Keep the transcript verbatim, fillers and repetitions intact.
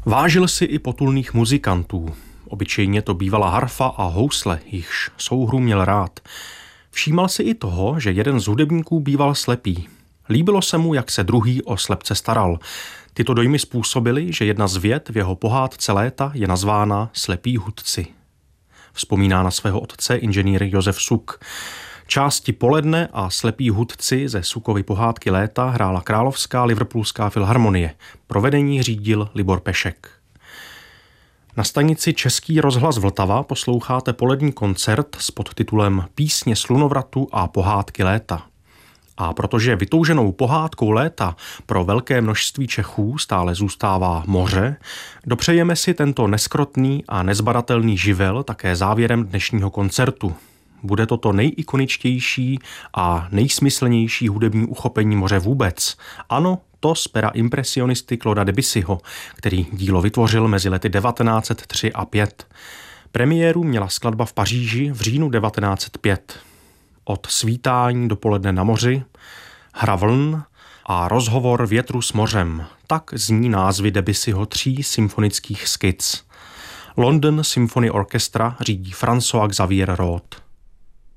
Vážil si i potulných muzikantů. Obyčejně to bývala harfa a housle, jichž souhru měl rád. Všímal si i toho, že jeden z hudebníků býval slepý. Líbilo se mu, jak se druhý o slepce staral. Tyto dojmy způsobily, že jedna z vět v jeho pohádce Léta je nazvána Slepí hudci. Vzpomíná na svého otce inženýr Josef Suk. Části Poledne a Slepí hudci ze Sukovy pohádky Léta hrála Královská liverpoolská filharmonie. Provedení řídil Libor Pešek. Na stanici Český rozhlas Vltava posloucháte polední koncert s podtitulem Písně slunovratu a pohádky Léta. A protože vytouženou pohádkou Léta pro velké množství Čechů stále zůstává moře, dopřejeme si tento neskrotný a nezbadatelný živel také závěrem dnešního koncertu. Bude to to nejikoničtější a nejsmyslnější hudební uchopení moře vůbec. Ano, to z pera impresionisty Clauda Debussyho, který dílo vytvořil mezi lety devatenáct set tři a pět. Premiéru měla skladba v Paříži v říjnu devatenáct set pět. Od svítání do poledne na moři, hra vln a rozhovor větru s mořem. Tak zní názvy Debussyho tří symfonických skic. London Symphony Orchestra řídí François Xavier Roth.